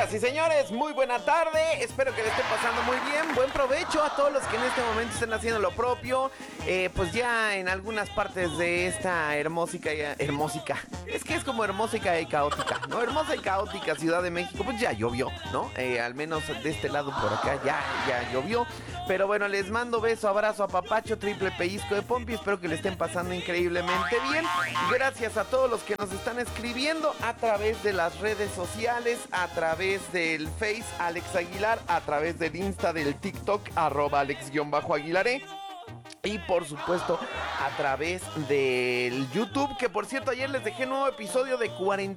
Señoras y señores, muy buena tarde. Espero que le esté pasando muy bien. Buen provecho a todos los que en este momento estén haciendo lo propio. Pues ya en algunas partes de esta hermósica. Es que es como hermósica y caótica, ¿no? Hermosa y caótica Ciudad de México. Pues ya llovió, ¿no? Al menos de este lado por acá ya llovió. Pero bueno, les mando beso, abrazo, apapacho, triple pellizco de pompi. Espero que le estén pasando increíblemente bien. Gracias a todos los que nos están escribiendo a través de las redes sociales, a través del Face Alex Aguilar, a través del Insta, del TikTok, @Alex_Aguilaré. Y por supuesto a través del YouTube, que por cierto ayer les dejé nuevo episodio de